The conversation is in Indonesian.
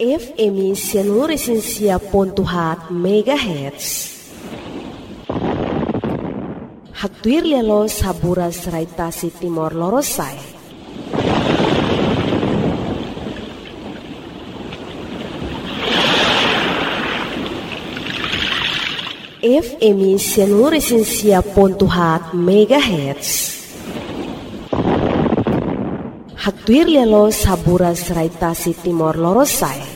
FM 106.7 MHz. Hatuir lelo sabura serai tasi Timor Lorosai. FM 106.7 MHz. Hatuir lelo sabura serai tasi Timor Lorosai.